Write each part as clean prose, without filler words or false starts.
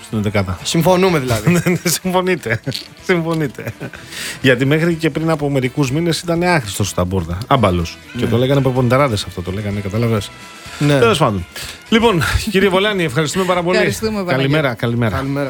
στην 11. Συμφωνούμε δηλαδή. Συμφωνείτε. Γιατί μέχρι και πριν από μερικούς μήνες ήταν άχρηστος στα μπόρτα. Άμπαλος. Και το λέγανε προπονηταράδες αυτό, το λέγανε, καταλαβες. Ναι. Τέλος πάντων. Λοιπόν, κύριε Βολάνη, ευχαριστούμε πάρα πολύ. Καλημέρα. Καλημέρα.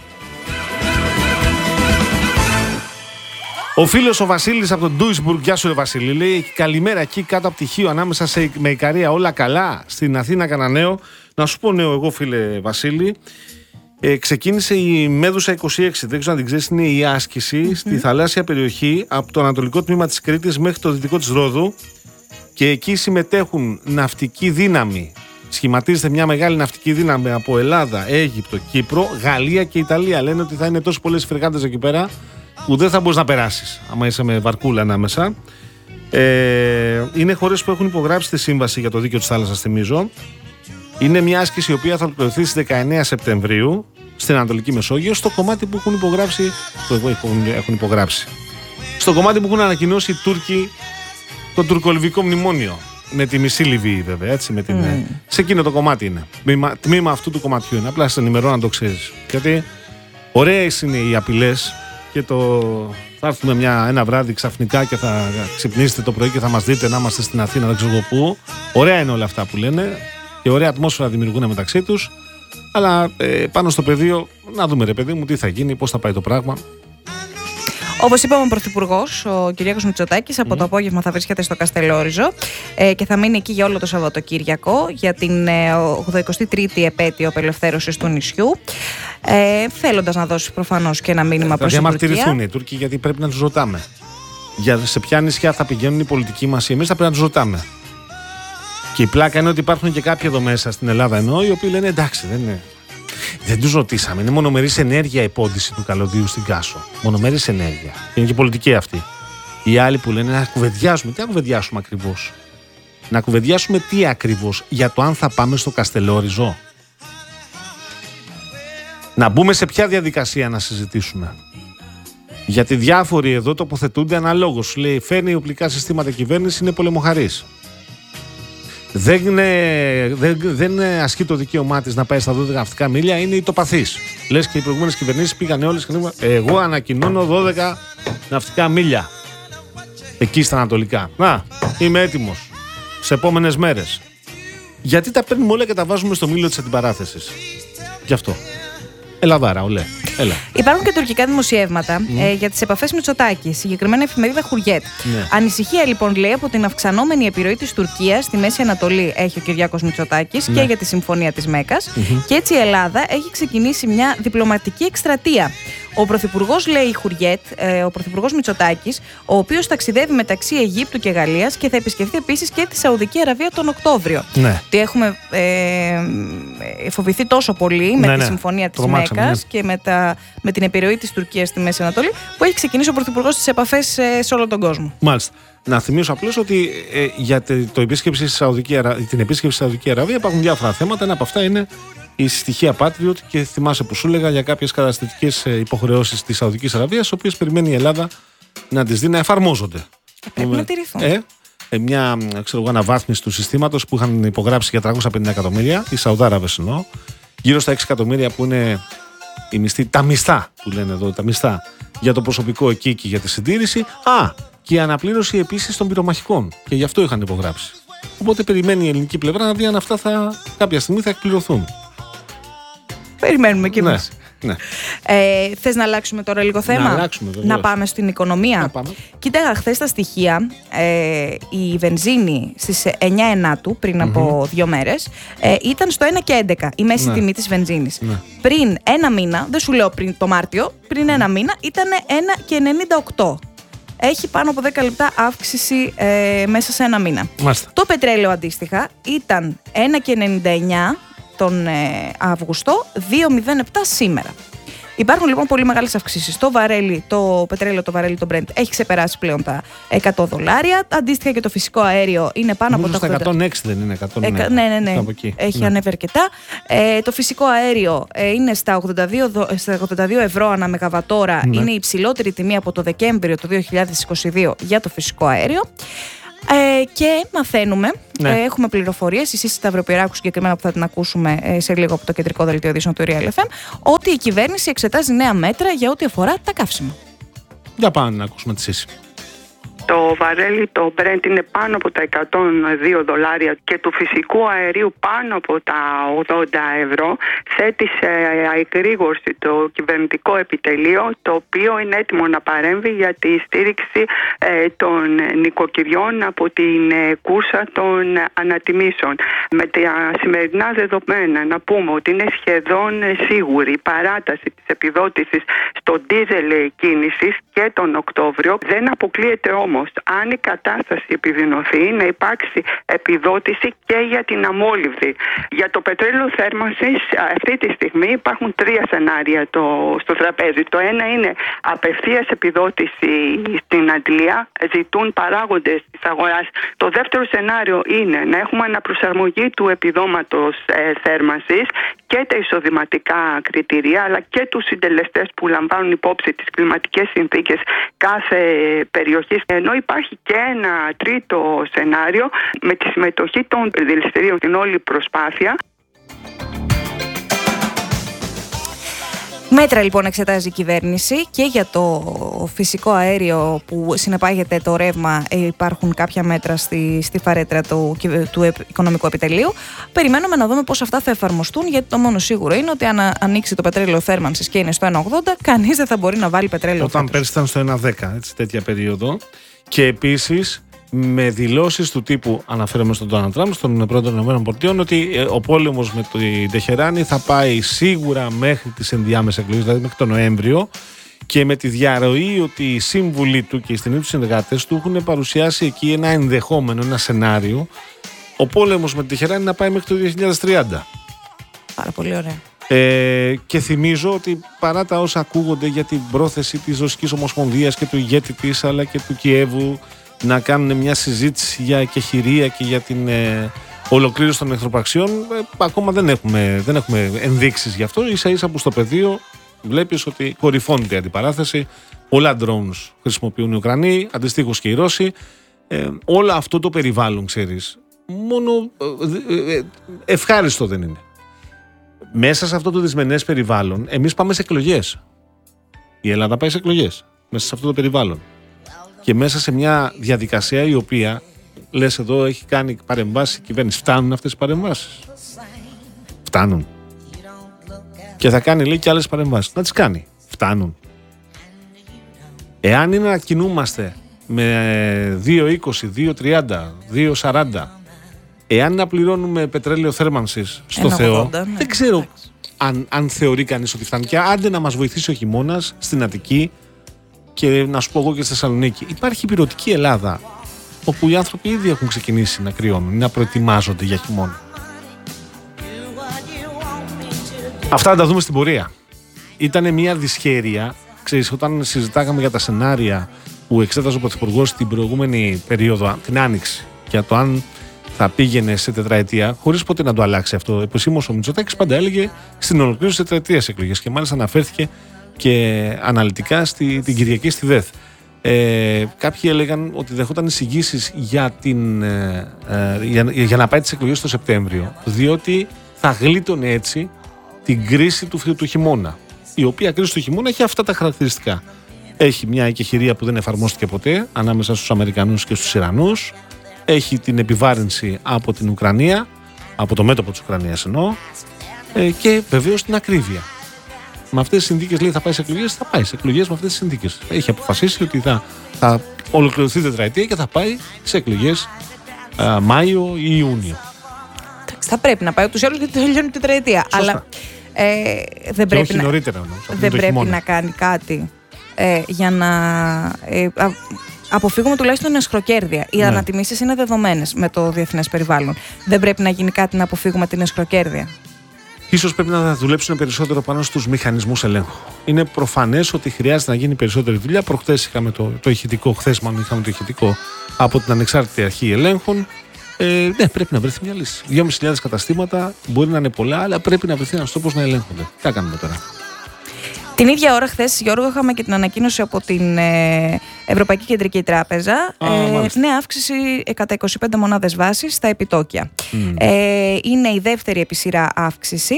Ο φίλος ο Βασίλης από τον Ντούισμπουργκ, γεια σου Βασίλη, λέει καλημέρα εκεί κάτω από πτυχίο ανάμεσα με Ικαρία, όλα καλά. Στην Αθήνα κανένα νέο. Να σου πω νέο εγώ φίλε Βασίλη. Ξεκίνησε η Μέδουσα 26, δεν ξέρω αν την ξέρεις, είναι η άσκηση στη θαλάσσια περιοχή από το ανατολικό τμήμα της Κρήτης μέχρι το δυτικό της Ρόδου και εκεί συμμετέχουν ναυτική δύναμη. Σχηματίζεται μια μεγάλη ναυτική δύναμη από Ελλάδα, Αίγυπτο, Κύπρο, Γαλλία και Ιταλία. Λένε ότι θα είναι τόσο πολλές φρεγάτες εκεί πέρα που δεν θα μπορείς να περάσεις άμα είσαι με βαρκούλα ανάμεσα. Είναι χώρες που έχουν υπογράψει τη σύμβαση για το δίκαιο της θάλασσας, θυμίζω. Είναι μια άσκηση η οποία θα ολοκληρωθεί στις 19 Σεπτεμβρίου στην Ανατολική Μεσόγειο, στο κομμάτι που έχουν υπογράψει. Στο κομμάτι που έχουν ανακοινώσει οι Τούρκοι το τουρκολιβικό μνημόνιο. Με τη μισή Λιβύη, βέβαια. Έτσι, σε εκείνο το κομμάτι είναι. Τμήμα αυτού του κομματιού είναι. Απλά σε ενημερώνω να το ξέρεις. Γιατί ωραίες είναι οι απειλές και θα έρθουμε ένα βράδυ ξαφνικά και θα ξυπνήσετε το πρωί και θα μας δείτε να είμαστε στην Αθήνα, δεν ξέρω πού. Ωραία είναι όλα αυτά που λένε και ωραία ατμόσφαιρα δημιουργούν μεταξύ τους. Αλλά πάνω στο πεδίο, να δούμε ρε παιδί μου τι θα γίνει, πώς θα πάει το πράγμα. Όπως είπαμε, ο Πρωθυπουργός, ο Κυριάκος Μητσοτάκης, από το απόγευμα θα βρίσκεται στο Καστελόριζο και θα μείνει εκεί για όλο το Σαββατοκύριακο για την 83η επέτειο απελευθέρωσης του νησιού. Θέλοντας να δώσει προφανώς και ένα μήνυμα προς την Τουρκία. Θα διαμαρτυρηθούν οι Τούρκοι γιατί πρέπει να τους ρωτάμε. Σε ποια νησιά θα πηγαίνουν οι πολιτικοί μας, εμείς θα πρέπει να τους ρωτάμε. Και η πλάκα είναι ότι υπάρχουν και κάποιοι εδώ μέσα στην Ελλάδα οι οποίοι λένε εντάξει, δεν τους ρωτήσαμε. Είναι μονομερής ενέργεια η πόντιση του καλωδίου στην Κάσο. Μονομερής ενέργεια. Είναι και πολιτική αυτή. Οι άλλοι που λένε να κουβεντιάσουμε. Τι να κουβεντιάσουμε ακριβώς? Να κουβεντιάσουμε τι ακριβώς? Για το αν θα πάμε στο Καστελόριζο. Να μπούμε σε ποια διαδικασία να συζητήσουμε? Γιατί διάφοροι εδώ τοποθετούνται αναλόγως. Λέει φέρνει οπλικά συστήματα κυβέρνηση, είναι πολεμοχαρής. Δεν ασκεί το δικαίωμά της να πάει στα 12 ναυτικά μίλια, είναι ητοπαθής. Λες και οι προηγούμενες κυβερνήσεις πήγαν όλες και είπαν εγώ ανακοινώνω 12 ναυτικά μίλια εκεί στα ανατολικά. Να, είμαι έτοιμος σε επόμενες μέρες. Γιατί τα παίρνουμε όλα και τα βάζουμε στο μήλο της αντιπαράθεσης? Γι' αυτό. Ελαδάρα, ολέ. Έλα. Υπάρχουν και τουρκικά δημοσιεύματα για τις επαφές Μητσοτάκη, συγκεκριμένα εφημερίδα Χουριέτ. Ανησυχία λοιπόν, λέει, από την αυξανόμενη επιρροή της Τουρκίας στη Μέση Ανατολή έχει ο Κυριάκος Μητσοτάκης και για τη Συμφωνία της Μέκας. Και έτσι η Ελλάδα έχει ξεκινήσει μια διπλωματική εκστρατεία. Ο Πρωθυπουργός, λέει η Χουριέτ, ο Πρωθυπουργός Μητσοτάκης, ο οποίος ταξιδεύει μεταξύ Αιγύπτου και Γαλλίας και θα επισκεφθεί επίσης και τη Σαουδική Αραβία τον Οκτώβριο. Ναι. Τι έχουμε φοβηθεί τόσο πολύ με τη Συμφωνία της Μέκας και με την επιρροή της Τουρκίας στη Μέση Ανατολή, που έχει ξεκινήσει ο Πρωθυπουργός τις επαφές σε όλο τον κόσμο. Μάλιστα. Να θυμίσω απλώς ότι για την επίσκεψη στη Σαουδική Αραβία υπάρχουν διάφορα θέματα. Ένα από αυτά είναι η στοιχεία Patriot και θυμάσαι που σου έλεγα για κάποιες καταστατικές υποχρεώσεις της Σαουδικής Αραβίας, τις οποίες περιμένει η Ελλάδα να τις δει να εφαρμόζονται. Πρέπει να τηρηθούν. Μια αναβάθμιση του συστήματος που είχαν υπογράψει για 350 εκατομμύρια, οι Σαουδάραβες εννοώ, γύρω στα 6 εκατομμύρια που είναι οι μισθοί, τα μισθά που λένε εδώ, τα μισθά για το προσωπικό εκεί και για τη συντήρηση. Και η αναπλήρωση επίσης των πυρομαχικών. Και γι' αυτό είχαν υπογράψει. Οπότε περιμένει η ελληνική πλευρά να δει αν αυτά κάποια στιγμή θα εκπληρωθούν. Περιμένουμε κι εμείς. Ναι. Θες να αλλάξουμε τώρα λίγο θέμα? Να αλλάξουμε, βεβαίως. Να πάμε στην οικονομία. Κοίταγα χθες τα στοιχεία. Η βενζίνη στις 9 Ενάτου, πριν από 2 μέρες, ήταν στο 1,11 η μέση τιμή της βενζίνης. Πριν ένα μήνα, δεν σου λέω πριν το Μάρτιο, πριν ένα μήνα ήταν 1,98. Έχει πάνω από 10 λεπτά αύξηση μέσα σε ένα μήνα. Μάλιστα. Το πετρέλαιο αντίστοιχα ήταν 1,99 τον Αύγουστο, 2,07 σήμερα. Υπάρχουν λοιπόν πολύ μεγάλες αυξήσεις. Το πετρέλαιο, το βαρέλι, το Brent έχει ξεπεράσει πλέον τα $100. Αντίστοιχα και το φυσικό αέριο είναι πάνω από τα 80. Στα 106 δεν είναι 100. Ναι. Έχει ανέβει αρκετά. Το φυσικό αέριο είναι στα 82 ευρώ ανά μεγαβατόρα. Είναι η υψηλότερη τιμή από το Δεκέμβριο του 2022 για το φυσικό αέριο. Και μαθαίνουμε, έχουμε πληροφορίες, εσείς Σταυροπυράκου συγκεκριμένα που θα την ακούσουμε σε λίγο από το κεντρικό δελτίο ειδήσεων του Real FM, ότι η κυβέρνηση εξετάζει νέα μέτρα για ό,τι αφορά τα καύσιμα. Για πάμε να ακούσουμε τη Σύση. Το βαρέλι, το Brent, είναι πάνω από τα $102 και του φυσικού αερίου πάνω από τα €80. Θέτει σε αεκρήγορση το κυβερνητικό επιτελείο, το οποίο είναι έτοιμο να παρέμβει για τη στήριξη των νοικοκυριών από την κούρσα των ανατιμήσεων. Με τα σημερινά δεδομένα να πούμε ότι είναι σχεδόν σίγουρη η παράταση της επιδότησης στο ντίζελ κίνησης και τον Οκτώβριο. Δεν αποκλείεται όμως, αν η κατάσταση επιδεινωθεί, να υπάρξει επιδότηση και για την αμόλυβδη. Για το πετρέλαιο θέρμανσης αυτή τη στιγμή υπάρχουν 3 σενάρια στο τραπέζι. Το ένα είναι απευθείας επιδότηση στην αντλία, ζητούν παράγοντες της αγοράς. Το δεύτερο σενάριο είναι να έχουμε αναπροσαρμογή του επιδόματος θέρμανσης και τα εισοδηματικά κριτήρια, αλλά και τους συντελεστές που λαμβάνουν υπόψη τις κλιματικές συνθήκες κάθε περιοχής. Ενώ υπάρχει και ένα τρίτο σενάριο με τη συμμετοχή των δηληστηρίων στην όλη προσπάθεια. Μέτρα λοιπόν εξετάζει η κυβέρνηση και για το φυσικό αέριο που συνεπάγεται το ρεύμα. Υπάρχουν κάποια μέτρα στη φαρέτρα του Οικονομικού Επιτελείου. Περιμένουμε να δούμε πώς αυτά θα εφαρμοστούν, γιατί το μόνο σίγουρο είναι ότι αν ανοίξει το πετρέλαιο θέρμανσης και είναι στο 1,80, κανείς δεν θα μπορεί να βάλει πετρέλαιο. Όταν πέρσι ήταν στο 1,10, τέτοια περίοδο. Και επίσης με δηλώσεις του τύπου, αναφέρομαι στον Ντόναλντ Τραμπ, στον πρόεδρο των ΗΠΑ, ότι ο πόλεμος με την Τεχεράνη θα πάει σίγουρα μέχρι τις ενδιάμεσες εκλογές, δηλαδή μέχρι τον Νοέμβριο, και με τη διαρροή ότι οι σύμβουλοι του και οι στενοί του συνεργάτες του έχουν παρουσιάσει εκεί ένα ενδεχόμενο, ένα σενάριο, ο πόλεμος με την Τεχεράνη να πάει μέχρι το 2030. Πάρα πολύ ωραία. Και θυμίζω ότι παρά τα όσα ακούγονται για την πρόθεση της Ρωσικής Ομοσπονδίας και του ηγέτη της, αλλά και του Κιέβου, να κάνουν μια συζήτηση για εκεχηρία και για την ολοκλήρωση των εχθροπραξιών, ακόμα δεν έχουμε ενδείξεις γι' αυτό. Ίσα ίσα που στο πεδίο βλέπεις ότι κορυφώνεται η αντιπαράθεση. Πολλά drones χρησιμοποιούν οι Ουκρανοί, αντιστοίχως και οι Ρώσοι. Όλο αυτό το περιβάλλον, ξέρεις, μόνο ευχάριστο δεν είναι. Μέσα σε αυτό το δυσμενές περιβάλλον, εμείς πάμε σε εκλογές. Η Ελλάδα πάει σε εκλογές μέσα σε αυτό το περιβάλλον. Και μέσα σε μια διαδικασία η οποία, λες εδώ, έχει κάνει παρεμβάσεις η κυβέρνηση. Φτάνουν αυτές οι παρεμβάσεις? Φτάνουν? Και θα κάνει, λέει, και άλλες παρεμβάσεις. Να τις κάνει. Φτάνουν? Εάν είναι να κινούμαστε με 2,20, 2,30, 2,40, εάν να πληρώνουμε πετρέλαιο θέρμανσης στο Θεό, δεν ξέρω αν θεωρεί κανείς ότι φτάνει. Και άντε να μας βοηθήσει ο χειμώνας στην Αττική, και να σου πω εγώ και στη Θεσσαλονίκη. Υπάρχει υπηρετική Ελλάδα, όπου οι άνθρωποι ήδη έχουν ξεκινήσει να κρυώνουν, να προετοιμάζονται για χειμώνα. Αυτά θα τα δούμε στην πορεία. Ήτανε μια δυσχέρεια, ξέρεις, όταν συζητάγαμε για τα σενάρια που εξέταζε ο Πρωθυπουργός την προηγούμενη περίοδο, την Άνοιξη, για το αν θα πήγαινε σε τετραετία, χωρίς ποτέ να το αλλάξει αυτό. Επισήμως ο Μητσοτάκης πάντα έλεγε στην ολοκλήρωση της τετραετίας εκλογές, και μάλιστα αναφέρθηκε και αναλυτικά την Κυριακή στη ΔΕΘ. Κάποιοι έλεγαν ότι δεχόταν εισηγήσεις για να πάει τις εκλογές το Σεπτέμβριο, διότι θα γλίτωνε έτσι την κρίση του χειμώνα. Η οποία κρίση του χειμώνα έχει αυτά τα χαρακτηριστικά. Έχει μια εκεχηρία που δεν εφαρμόστηκε ποτέ ανάμεσα στους Αμερικανούς και στους Ιρανούς. Έχει την επιβάρυνση από την Ουκρανία, από το μέτωπο της Ουκρανίας εννοώ, και βεβαίως την ακρίβεια. Με αυτές τις συνθήκες, λέει, θα πάει σε εκλογές, θα πάει σε εκλογές με αυτές τις συνθήκες. Έχει αποφασίσει ότι θα ολοκληρωθεί τετραετία και θα πάει σε εκλογές Μάιο ή Ιούνιο. Θα πρέπει να πάει ούτως ή άλλως, γιατί τελειώνει η τετραετία. Σωστά. Αλλά δεν πρέπει, νωρίτερα, δεν πρέπει να κάνει κάτι για να αποφύγουμε τουλάχιστον εσχροκέρδεια. Οι ανατιμήσεις είναι δεδομένες με το διεθνές περιβάλλον. Δεν πρέπει να γίνει κάτι να αποφύγουμε την εσχροκέρδεια? Ίσως πρέπει να δουλέψουν περισσότερο πάνω στους μηχανισμούς ελέγχου. Είναι προφανές ότι χρειάζεται να γίνει περισσότερη δουλειά. Προχθές είχαμε το ηχητικό, χθες μάλλον είχαμε το ηχητικό από την Ανεξάρτητη Αρχή Ελέγχων. Ναι, πρέπει να βρεθεί μια λύση. 2.500 καταστήματα μπορεί να είναι πολλά, αλλά πρέπει να βρεθεί ένας τρόπος να ελέγχονται. Τι θα κάνουμε τώρα? Την ίδια ώρα, χθες, Γιώργο, είχαμε και την ανακοίνωση από την Ευρωπαϊκή Κεντρική Τράπεζα. Νέα αύξηση κατά 25 μονάδες βάσης στα επιτόκια. Είναι η δεύτερη επί σειρά αύξηση.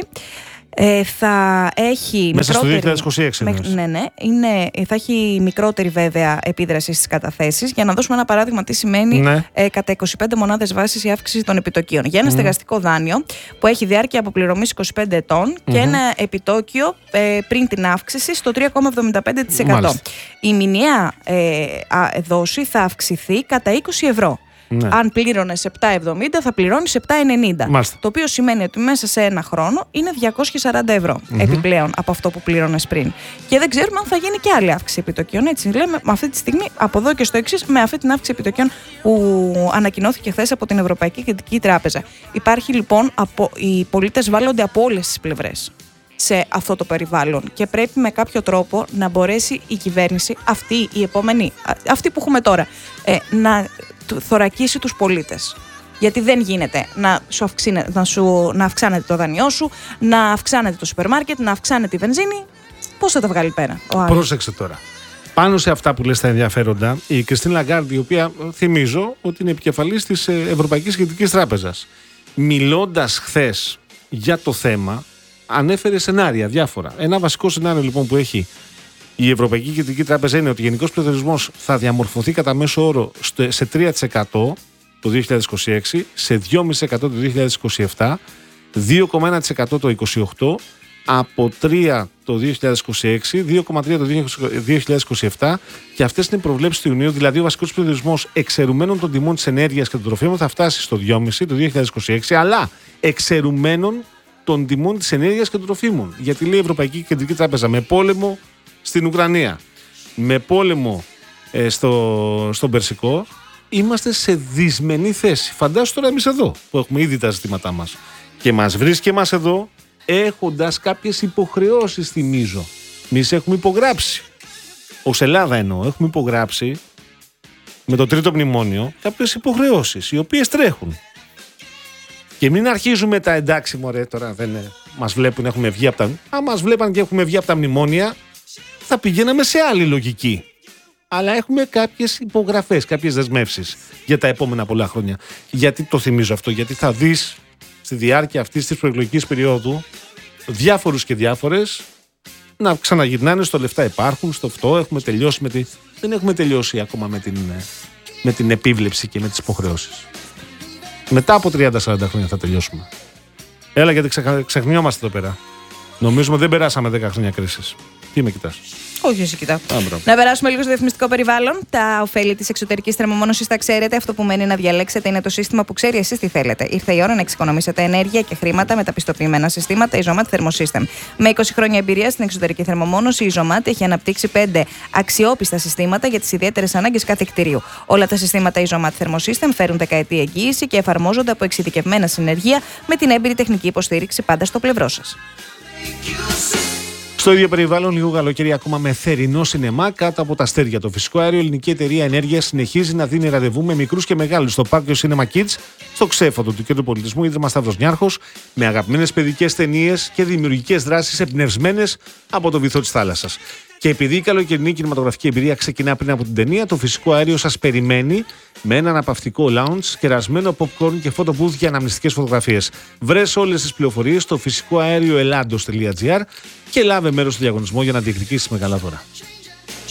Θα έχει μέσα μικρότερη, στο 2026. Ναι. Θα έχει μικρότερη βέβαια επίδραση στις καταθέσεις. Για να δώσουμε ένα παράδειγμα τι σημαίνει κατά 25 μονάδες βάσης η αύξηση των επιτοκίων. Για ένα στεγαστικό δάνειο που έχει διάρκεια αποπληρωμής 25 ετών και ένα επιτόκιο πριν την αύξηση στο 3,75%. Η μηνιαία δόση θα αυξηθεί κατά 20 ευρώ. Ναι. Αν πλήρωνες 7,70 θα πληρώνεις 7,90. Το οποίο σημαίνει ότι μέσα σε ένα χρόνο είναι 240 ευρώ επιπλέον από αυτό που πλήρωνες πριν. Και δεν ξέρουμε αν θα γίνει και άλλη αύξηση επιτοκίων. Έτσι λέμε αυτή τη στιγμή, από εδώ και στο εξής, με αυτή την αύξηση επιτοκίων που ανακοινώθηκε χθες από την Ευρωπαϊκή Κεντρική Τράπεζα. Υπάρχει λοιπόν, οι πολίτες βάλλονται από όλες τις πλευρές σε αυτό το περιβάλλον και πρέπει με κάποιο τρόπο να μπορέσει η κυβέρνηση, αυτή η επόμενη, αυτή που έχουμε τώρα, να θωρακίσει τους πολίτες. Γιατί δεν γίνεται να αυξάνεται το δανειό σου, να αυξάνεται το σούπερ μάρκετ, να αυξάνεται η βενζίνη. Πώς θα τα βγάλει πέρα ο άλλος? Πρόσεξε τώρα. Πάνω σε αυτά που λες τα ενδιαφέροντα, η Κριστίν Λαγκάρντ, η οποία θυμίζω ότι είναι επικεφαλής της Ευρωπαϊκής Κεντρικής Τράπεζας, μιλώντας χθες για το θέμα, ανέφερε σενάρια διάφορα. Ένα βασικό σενάριο λοιπόν που έχει η Ευρωπαϊκή Κεντρική Τράπεζα είναι ότι ο γενικός πληθωρισμός θα διαμορφωθεί κατά μέσο όρο σε 3% το 2026, σε 2,5% το 2027, 2,1% το 2028, από 3% το 2026, 2,3% το 2027 και αυτές είναι οι προβλέψεις του Ιουνίου. Δηλαδή ο βασικός πληθωρισμός εξαιρουμένων των τιμών της ενέργειας και των τροφίμων θα φτάσει στο 2,5% το 2026, αλλά εξαιρουμένων των τιμών της ενέργειας και των τροφίμων. Γιατί λέει η Ευρωπαϊκή Κεντρική Τράπεζα, με πόλεμο στην Ουκρανία, με πόλεμο στον Περσικό, είμαστε σε δυσμενή θέση. Φαντάσου τώρα εμείς εδώ που έχουμε ήδη τα ζητήματά μας και μας βρίσκει εμάς εδώ έχοντας κάποιες υποχρεώσεις, θυμίζω. Εμείς έχουμε υπογράψει, ως Ελλάδα εννοώ, έχουμε υπογράψει με το τρίτο μνημόνιο κάποιες υποχρεώσεις οι οποίες τρέχουν. Και μην αρχίζουμε τα εντάξει μωρέ τώρα δεν μας βλέπουν, έχουμε βγει από τα... Αν μας βλέπαν και έχουμε βγει από τα μνημόνια θα πηγαίναμε σε άλλη λογική. Αλλά έχουμε κάποιες υπογραφές, κάποιες δεσμεύσεις για τα επόμενα πολλά χρόνια. Γιατί το θυμίζω αυτό? Γιατί θα δεις στη διάρκεια αυτής της προεκλογικής περίοδου διάφορους και διάφορες να ξαναγυρνάνε στο λεφτά υπάρχουν, στο αυτό έχουμε τελειώσει δεν έχουμε τελειώσει ακόμα με την επίβλεψη και με τις υποχρεώσεις. Μετά από 30-40 χρόνια θα τελειώσουμε. Έλα γιατί ξεχνιόμαστε εδώ πέρα. Νομίζουμε δεν περάσαμε 10 χρόνια κρίσης. Τι με κοιτάς? Όχι, εσύ κοιτάω. Να περάσουμε λίγο στο διαφημιστικό περιβάλλον. Τα ωφέλη της εξωτερικής θερμομόνωσης τα ξέρετε. Αυτό που μένει να διαλέξετε είναι το σύστημα που ξέρει εσείς τι θέλετε. Ήρθε η ώρα να εξοικονομήσετε ενέργεια και χρήματα με τα πιστοποιημένα συστήματα Isomat Thermosystem. Με 20 χρόνια εμπειρία στην εξωτερική θερμομόνωση, η Isomat έχει αναπτύξει 5 αξιόπιστα συστήματα για τις ιδιαίτερες ανάγκες κάθε κτηρίου. Όλα τα συστήματα Isomat Thermosystem φέρουν δεκαετή εγγύηση και εφαρμόζονται από εξειδικευμένα συνεργεία με την έμπειρη τεχνική υποστήριξη πάντα στο πλευρό σας. Στο ίδιο περιβάλλον, λίγο καλοκαίρι ακόμα με θερινό σινεμά κάτω από τα αστέρια. Το φυσικό αέριο Ελληνική Εταιρεία Ενέργειας συνεχίζει να δίνει ραντεβού με μικρούς και μεγάλους στο Πάρκιο Cinema Kids, στο ξέφωτο του Κέντρου Πολιτισμού Ίδρυμα Σταύρος Νιάρχος, με αγαπημένες παιδικές ταινίες και δημιουργικές δράσεις εμπνευσμένες από το βυθό της θάλασσας. Και επειδή η καλοκαιρινή κινηματογραφική εμπειρία ξεκινά πριν από την ταινία, το φυσικό αέριο σας περιμένει με ένα αναπαυτικό lounge, κερασμένο popcorn και photo booth για αναμνηστικές φωτογραφίες. Βρες όλες τις πληροφορίες στο φυσικοαέρioelados.gr και λάβε μέρος στο διαγωνισμό για να διεκδικήσεις μεγάλα δώρα.